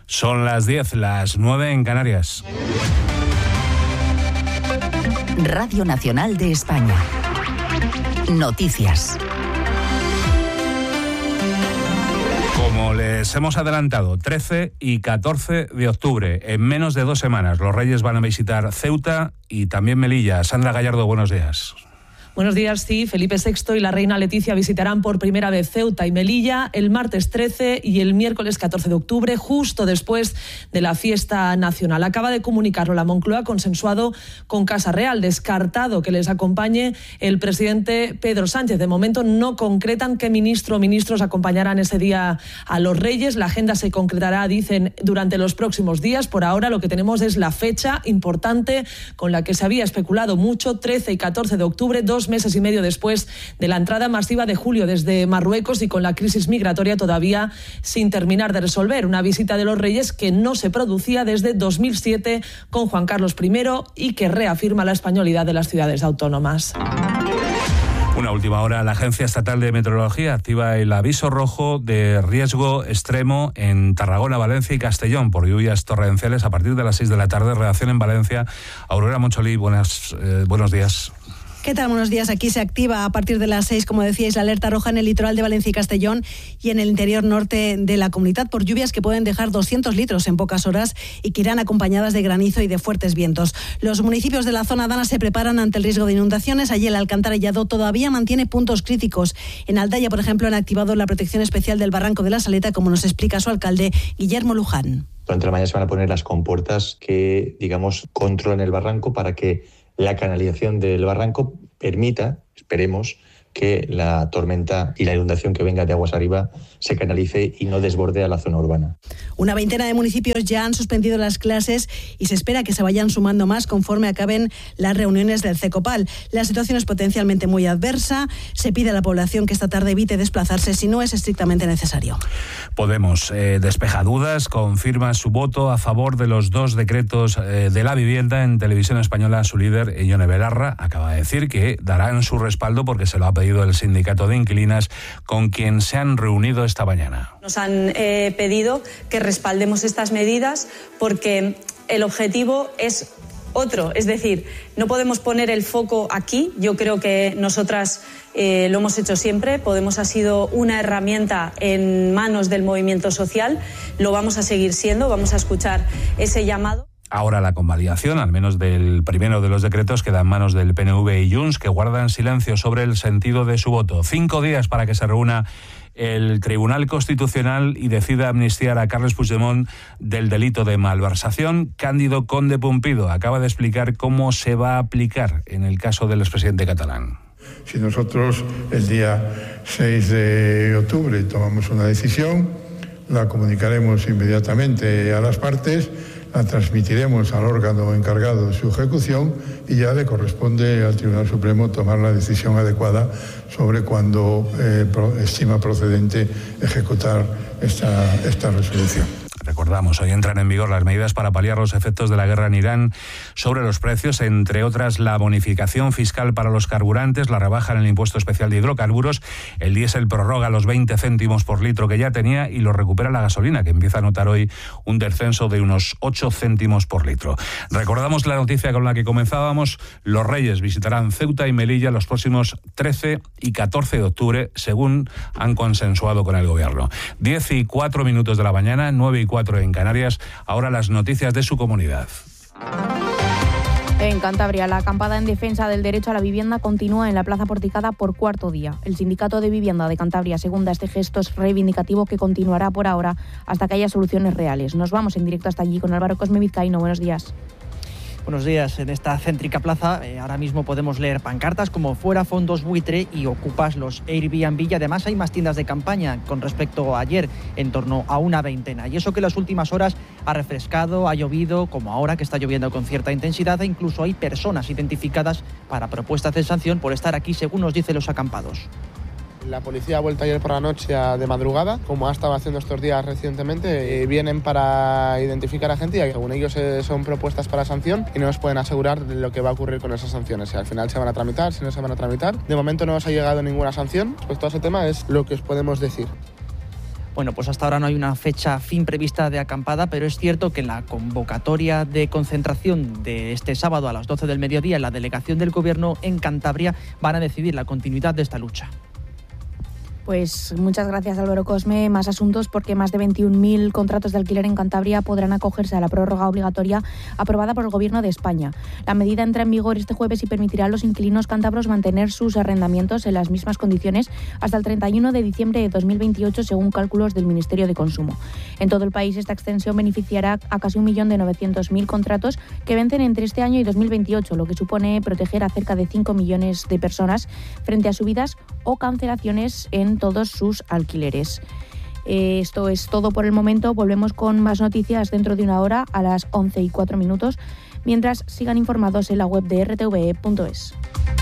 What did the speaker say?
Son las 10, las 9 en Canarias. Radio Nacional de España. Noticias. Como les hemos adelantado, 13 y 14 de octubre, en menos de 2 semanas, los Reyes van a visitar Ceuta y también Melilla. Sandra Gallardo, buenos días. Buenos días, sí. Felipe VI y la reina Leticia visitarán por primera vez Ceuta y Melilla el martes 13 y el miércoles 14 de octubre, justo después de la fiesta nacional. Acaba de comunicarlo la Moncloa, consensuado con Casa Real, descartado que les acompañe el presidente Pedro Sánchez. De momento no concretan qué ministro o ministros acompañarán ese día a los Reyes. La agenda se concretará, dicen, durante los próximos días. Por ahora lo que tenemos es la fecha importante con la que se había especulado mucho, 13 y 14 de octubre, 2 meses y medio después de la entrada masiva de julio desde Marruecos y con la crisis migratoria todavía sin terminar de resolver. Una visita de los Reyes que no se producía desde 2007 con Juan Carlos I y que reafirma la españolidad de las ciudades autónomas. Una última hora, la Agencia Estatal de Meteorología activa el aviso rojo de riesgo extremo en Tarragona, Valencia y Castellón por lluvias torrenciales a partir de las 6 de la tarde. Redacción en Valencia. Aurora Moncholí, buenos días. ¿Qué tal? Buenos días. Aquí se activa a partir de las 6, como decíais, la alerta roja en el litoral de Valencia y Castellón y en el interior norte de la comunidad por lluvias que pueden dejar 200 litros en pocas horas y que irán acompañadas de granizo y de fuertes vientos. Los municipios de la zona dana se preparan ante el riesgo de inundaciones. Allí el Alcantarillado todavía mantiene puntos críticos. En Aldaya, por ejemplo, han activado la protección especial del Barranco de la Saleta, como nos explica su alcalde, Guillermo Luján. Durante la mañana se van a poner las compuertas que, controlan el barranco para que la canalización del barranco permita, esperemos, que la tormenta y la inundación que venga de aguas arriba se canalice y no desborde a la zona urbana. Una veintena de municipios ya han suspendido las clases y se espera que se vayan sumando más conforme acaben las reuniones del CECOPAL. La situación es potencialmente muy adversa. Se pide a la población que esta tarde evite desplazarse si no es estrictamente necesario. Podemos despeja dudas, confirma su voto a favor de los 2 decretos de la vivienda. En Televisión Española, su líder, Ione Belarra, acaba de decir que darán su respaldo porque se lo ha pedido el sindicato de inquilinas con quien se han reunido esta mañana. Nos han pedido que respaldemos estas medidas porque el objetivo es otro, es decir, no podemos poner el foco aquí. Yo creo que nosotras lo hemos hecho siempre. Podemos ha sido una herramienta en manos del movimiento social, lo vamos a seguir siendo, vamos a escuchar ese llamado. Ahora la convalidación, al menos del primero de los decretos, queda en manos del PNV y Junts, que guardan silencio sobre el sentido de su voto. 5 días para que se reúna el Tribunal Constitucional y decida amnistiar a Carles Puigdemont del delito de malversación. Cándido Conde Pumpido acaba de explicar cómo se va a aplicar en el caso del expresidente catalán. Si nosotros el día 6 de octubre tomamos una decisión, la comunicaremos inmediatamente a las partes, la transmitiremos al órgano encargado de su ejecución y ya le corresponde al Tribunal Supremo tomar la decisión adecuada sobre cuándo estima procedente ejecutar esta resolución. Recordamos, hoy entran en vigor las medidas para paliar los efectos de la guerra en Irán sobre los precios, entre otras la bonificación fiscal para los carburantes, la rebaja en el impuesto especial de hidrocarburos, el diésel prorroga los 20 céntimos por litro que ya tenía y lo recupera la gasolina, que empieza a notar hoy un descenso de unos 8 céntimos por litro. Recordamos la noticia con la que comenzábamos: los Reyes visitarán Ceuta y Melilla los próximos 13 y 14 de octubre, según han consensuado con el gobierno. 10:04 de la mañana, 9:04 en Canarias. Ahora las noticias de su comunidad. En Cantabria, la acampada en defensa del derecho a la vivienda continúa en la Plaza Porticada por 4º día. El Sindicato de Vivienda de Cantabria segunda este gesto reivindicativo que continuará por ahora hasta que haya soluciones reales. Nos vamos en directo hasta allí con Álvaro Cosme Vizcaíno. Buenos días. Buenos días. En esta céntrica plaza ahora mismo podemos leer pancartas como fuera fondos buitre y ocupas los Airbnb, y además hay más tiendas de campaña con respecto a ayer, en torno a una veintena. Y eso que en las últimas horas ha refrescado, ha llovido, como ahora que está lloviendo con cierta intensidad, e incluso hay personas identificadas para propuestas de sanción por estar aquí, según nos dicen los acampados. La policía ha vuelto ayer por la noche de madrugada, como ha estado haciendo estos días recientemente. Vienen para identificar a gente y según ellos son propuestas para sanción y no nos pueden asegurar lo que va a ocurrir con esas sanciones. Si al final se van a tramitar, si no se van a tramitar. De momento no nos ha llegado ninguna sanción. Respecto a ese tema es lo que os podemos decir. Bueno, pues hasta ahora no hay una fecha fin prevista de acampada, pero es cierto que en la convocatoria de concentración de este sábado a las 12 del mediodía en la delegación del Gobierno en Cantabria van a decidir la continuidad de esta lucha. Pues muchas gracias, Álvaro Cosme. Más asuntos, porque más de 21.000 contratos de alquiler en Cantabria podrán acogerse a la prórroga obligatoria aprobada por el Gobierno de España. La medida entra en vigor este jueves y permitirá a los inquilinos cántabros mantener sus arrendamientos en las mismas condiciones hasta el 31 de diciembre de 2028, según cálculos del Ministerio de Consumo. En todo el país, esta extensión beneficiará a casi 1.900.000 contratos que vencen entre este año y 2028, lo que supone proteger a cerca de 5 millones de personas frente a subidas o cancelaciones en todos sus alquileres. Esto es todo por el momento. Volvemos con más noticias dentro de una hora a las 11:04. Mientras, sigan informados en la web de rtve.es.